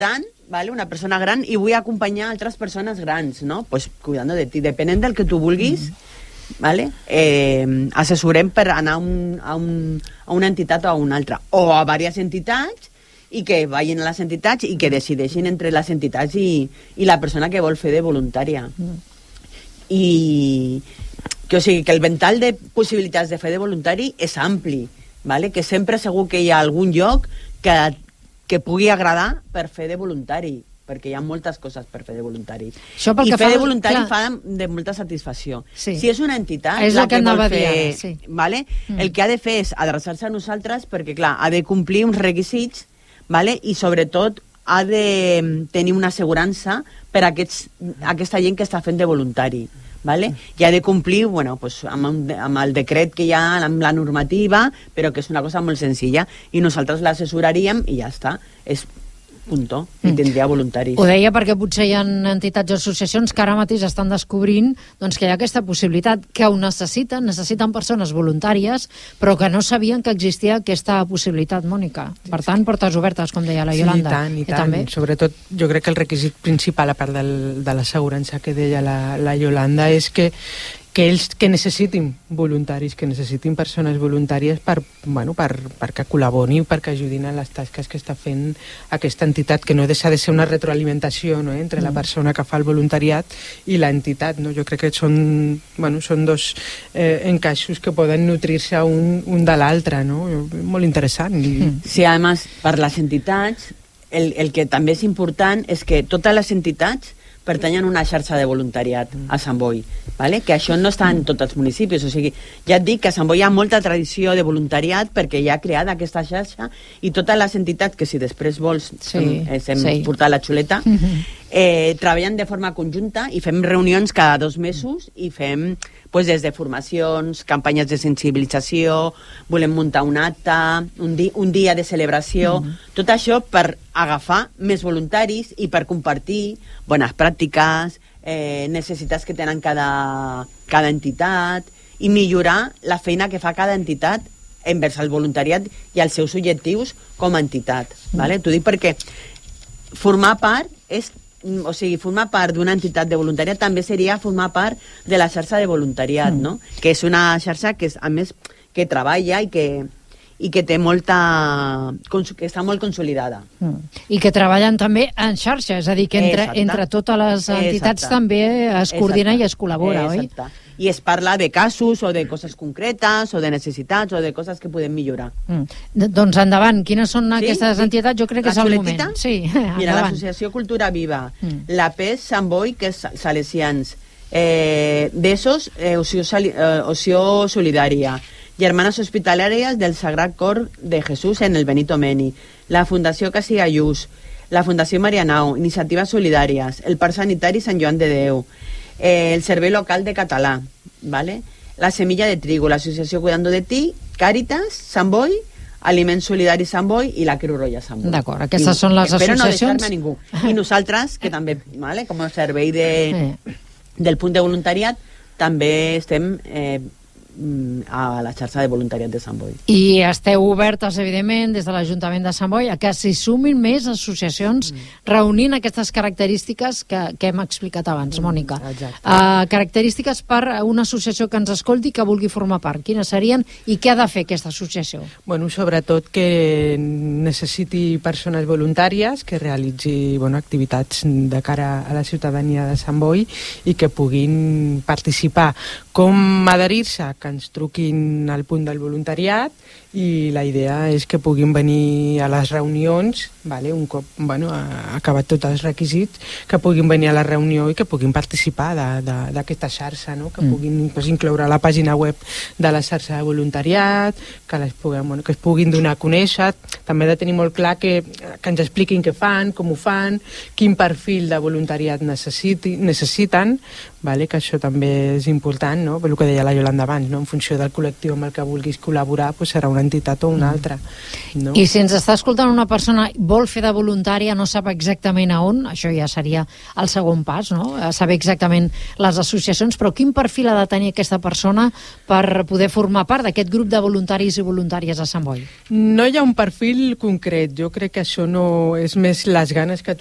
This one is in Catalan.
gran, ¿vale? Una persona gran, i vull acompanyar altres persones grans, no? Pues cuidando de ti, depenent del que tu vulguis, ¿vale? Assessorem per anar a una entitat o a una altra, o a diverses entitats, i que vagin a les entitats i que decideixin entre les entitats i la persona que vol fer de voluntària. I que, o sigui, que el ventall de possibilitats de fer de voluntari és ampli, ¿vale? Que sempre segur que hi ha algun lloc que pugui agradar per fer de voluntari, perquè hi ha moltes coses per fer de voluntari. I fer de voluntari fa de molta satisfacció. Sí. Si és una entitat és la que vol fer, fer, sí. ¿vale? El que ha de fer és adreçar-se a nosaltres perquè, clar, ha de complir uns requisits, ¿vale? I sobretot ha de tenir una assegurança per a aquesta gent que està fent de voluntari, ¿vale? I ha de complir, bueno, pues, amb el decret que hi ha, amb la normativa, però que és una cosa molt senzilla, i nosaltres l'assessoraríem i ja està, és punto, i tindria voluntaris. Ho deia perquè potser hi ha entitats o associacions que ara mateix estan descobrint doncs, que hi ha aquesta possibilitat, que ho necessiten persones voluntàries, però que no sabien que existia aquesta possibilitat, Mònica. Per tant, portes obertes, com deia la Iolanda. Sí, i tant. També? Sobretot, jo crec que el requisit principal, a part de l'assegurança que deia la Iolanda, és que ells que necessitin voluntaris, que necessitin persones voluntàries perquè col·laborin, perquè ajudin a les tasques que està fent aquesta entitat, que no deixa de ser una retroalimentació, no, entre la persona que fa el voluntariat i l'entitat. No? Jo crec que són dos encaixos que poden nutrir-se un de l'altre, no? Molt interessant. Sí, a més, per les entitats, el que també és important és que totes les entitats pertanyen a una xarxa de voluntariat a Sant Boi, ¿vale? Que això no està en tots els municipis, o sigui, ja et dic que a Sant Boi hi ha molta tradició de voluntariat perquè ja ha creat aquesta xarxa, i totes les entitats que, si després vols portar la xuleta, treballen de forma conjunta i fem reunions cada 2 mesos i fem pues, des de formacions, campanyes de sensibilització, volem muntar un acte, un dia de celebració, tot això per agafar més voluntaris i per compartir bones pràctiques, necessitats que tenen cada entitat, i millorar la feina que fa cada entitat envers el voluntariat i els seus objectius com a entitat. ¿Vale? T'ho dic perquè formar part d'una entitat de voluntariat també seria formar part de la xarxa de voluntariat, no? Que és una xarxa que, a més, que treballa i que té que està molt consolidada. I que treballen també en xarxa, és a dir, que entre totes les entitats també es coordina i es col·labora, oi? Exacte. I es parla de casos o de coses concretes o de necessitats o de coses que podem millorar. Doncs endavant, quines són aquestes entitats? Jo crec que és el moment. Sí, mira, l'Associació Cultura Viva, la PES Sant Boi, que és Salesians, d'ESOS, Oció Solidària, Germanes Hospitalàries del Sagrat Cor de Jesús en el Benito Meni, la Fundació Casiga Lluç, la Fundació Marianao, Iniciatives Solidàries, el Parc Sanitari Sant Joan de Déu, el Servei Local de Català, ¿vale? La Semilla de Trigo, l'Associació Cuidando de Ti, Càritas, Sant Boi, Aliments Solidaris Sant Boi i la Creu Roja Sant Boi. D'acord, aquestes són les associacions. Espero no deixar-me a ningú. I nosaltres, que també, ¿vale? Com a servei del punt de voluntariat, també estem a la xarxa de voluntariat de Sant Boi. I esteu obertes, evidentment, des de l'Ajuntament de Sant Boi, a que s'hi sumin més associacions reunint aquestes característiques que hem explicat abans, Mònica. Característiques per una associació que ens escolti que vulgui formar part. Quines serien i què ha de fer aquesta associació? Bueno, sobretot que necessiti persones voluntàries, que realitzi activitats de cara a la ciutadania de Sant Boi i que puguin participar. Com adherir-se? Que ens truquin al punt del voluntariat, i la idea és que puguin venir a les reunions, un cop acabat tots els requisits, que puguin venir a la reunió i que puguin participar d'aquesta xarxa, que puguin incloure la pàgina web de la xarxa de voluntariat, que es puguin donar a conèixer. També he de tenir molt clar que ens expliquin què fan, com ho fan, quin perfil de voluntariat necessiten, que això també és important, el que deia la Iolanda abans, no? En funció del col·lectiu amb el que vulguis col·laborar, doncs serà una entitat o una altra. No? I si ens està escoltant una persona vol fer de voluntària, no sap exactament a on, això ja seria el segon pas, no? Saber exactament les associacions, però quin perfil ha de tenir aquesta persona per poder formar part d'aquest grup de voluntaris i voluntàries a Sant Boi? No hi ha un perfil concret, jo crec que això no és més les ganes que